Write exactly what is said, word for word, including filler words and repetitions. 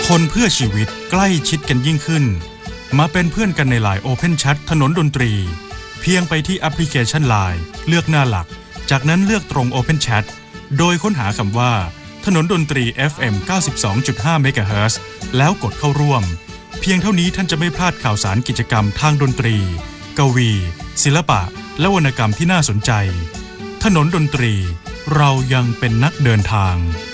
คนเพื่อชีวิตใกล้ชิดกันยิ่งขึ้นมาเป็นเพื่อนกันใน ไลน์ Open Chat ถนนดนตรีเพียงไปที่แอปพลิเคชัน ไลน์ เลือกหน้าหลักจากนั้นเลือกตรง Open Chat โดยค้นหาคำว่าถนนดนตรี เอฟ เอ็ม เก้าสิบสองจุดห้า เมกะเฮิรตซ์แล้วกดเข้าร่วมเพียงเท่านี้ท่านจะไม่พลาดข่าวสารกิจกรรมทางดนตรีกวีศิลปะและวรรณกรรมที่น่าสนใจถนนดนตรีเรายังเป็นนักเดินทาง